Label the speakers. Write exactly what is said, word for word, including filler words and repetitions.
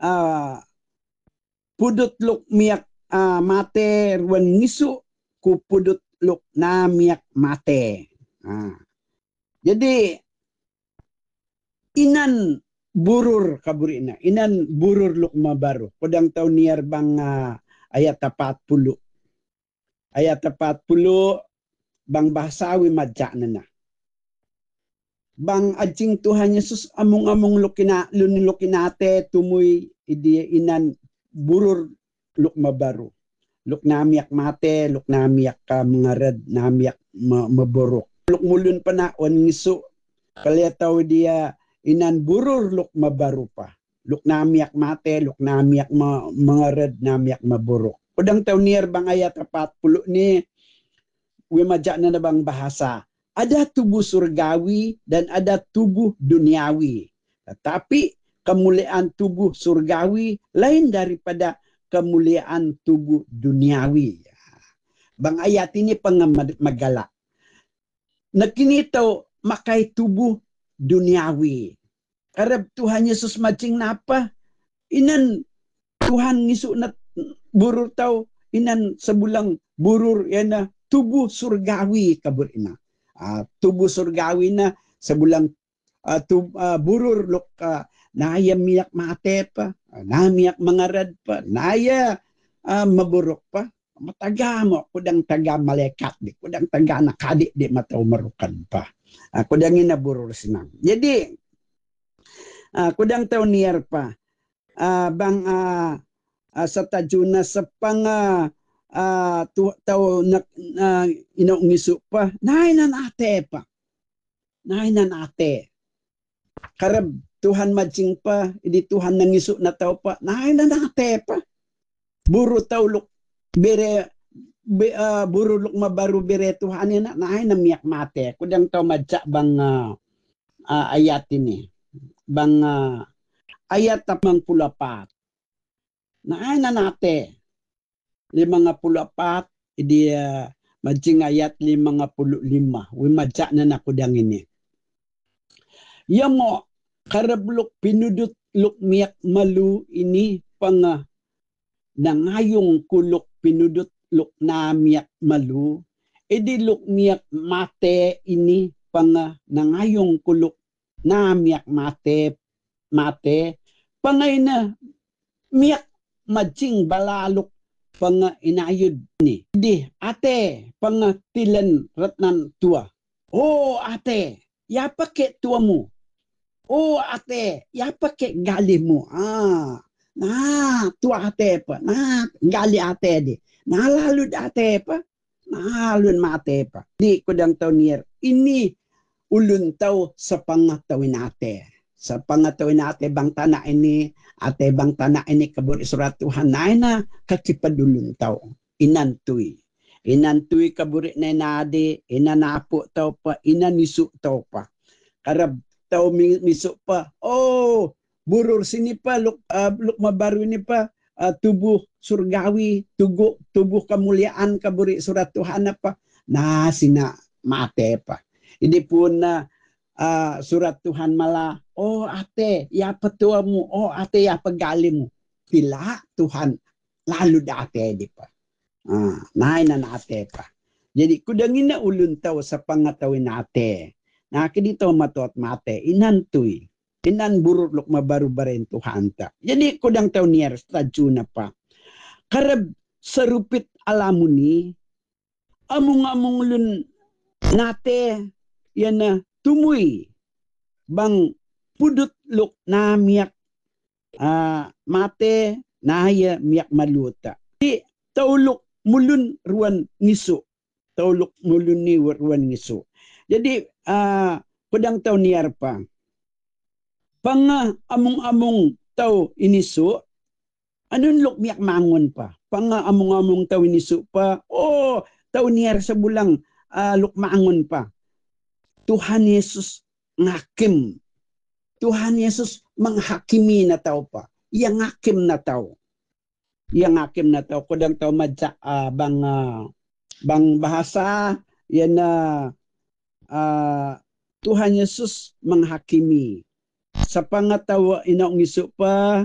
Speaker 1: uh, pudot luk miyak uh, mate ruan ngisu ku pudot luk na miyak mate. Uh, jadi inan burur kaburina, inan burur luk mabaru. Kodang tau niar bang uh, ayat empat puluh. Ayat empat puluh bang bahasawi majak nana. Bang ajing Tuhan Yesus among-among lukina luni lukinate tumuy idi inan burur luk mabaru. Luk namiyak mate, luk namiyak ka mangarad, namiyak ma maburuk. Luk mulun pa na on ngisu kaliyataw dia inan burur luk mabaru pa. Luk namiyak mate, luk namiyak ma mangarad, namiyak maburuk. Udang taw niar bang ayat empat puluh ni wimajak na bang bahasa. Ada tubuh surgawi dan ada tubuh duniawi. Tetapi kemuliaan tubuh surgawi lain daripada kemuliaan tubuh duniawi. Bang ayat ini pengamagala. Nakinitaw makai tubuh duniawi. Karena Tuhan Yesus macing napa? Inan Tuhan ngisu na burur tau. Inan sebulang burur yana tubuh surgawi kabur ina. Uh, tubuh surgawi na sebulang uh, tub, uh, burur luk uh, naya miyak mate pa, uh, na miyak mangarad pa, naya uh, maburuk pa. Mataga mo, kudang taga malaikat di, kudang taga nakadik di mataw marukan pa. Uh, kudang ina burur sinang. Jadi, uh, kudang taw niar pa, uh, bang uh, uh, sa tajuna sa pang uh, Uh, tu, tau nak uh, inaungisu pa nainan ate pa nainan ate karab Tuhan majing pa idi Tuhan nangisu na tau pa nainan ate pa buru tau luk bere be, uh, buru luk mabaru bere Tuhan ina nainan miyak mate kudang tau majak bang uh, uh, ayat ini bang uh, ayat tapang pulapat nainan ate lima nga puluh apat, idi uh, majing ayat lima nga puluh lima. Wimajak na nakudang ini. Yamo, karabluk pinudut luk miyak malu ini pang uh, nangayong kuluk pinudut luk na miyak malu. Idi luk miyak mate ini pang uh, nangayong kuluk na miyak mate, mate. Pangay na miyak majing balaluk pang inayod ni. Di, ate, pang tilan ratnan tua. Oh, ate, yapa ke tua mo? Oh, ate, yapa ke gali mo? Ah, na, tua ate pa. Na, gali ate di. Nalalud ate pa. Nalalud mate pa. Di, kudang taw niyer. Ini ulun taw sa pangatawin ate. Sa pangatawin ate bang tana ini, ate bang tana ini kabur surat Tuhan na na kakipadulun tao. Inantuy. Inantuy kaburi na inade, inanapo tao pa, inanisu tao pa. Karab tao misu pa, oh, burur sini pa, luk, uh, luk mabaru ini pa, uh, tubuh surgawi, tubuh, tubuh kemuliaan kaburi surat Tuhan apa, na sina mate pa. Ini pun na uh, surat Tuhan malah, oh ate, ya petuamu, oh ate ya pegalimu. Pila Tuhan lalu da ate di pa. Ah, naay na na ate pa. Jadi kudangin na ulun taw sa pangatawin ate. Na kidito matot mate inantuy. Inan burur luk mabaru baren Tuhan ta. Jadi kudang taw nier stadyo na pa. Karab sarupit alamuni among-among lun nate yan na tumuy bang pudut luk na miyak uh, mate naya miyak maluta. Di tauluk mulun ruan ngisu. Tauluk mulun ni ruan ngisu. Jadi uh, kudang taw niar pa. Pang uh, among-among taw inisu, anun luk miyak mangon pa. Pang uh, among-among taw inisu pa. Oh, taw niar sa bulang uh, luk mangon pa. Tuhan Yesus ngakim. Tuhan Yesus menghakimi na tao pa. Yang ngakim na tao. Yang ngakim na tao. Kudang tao madya uh, bang, uh, bang bahasa yan na uh, uh, Tuhan Yesus menghakimi. Sa pangatawa inaong iso pa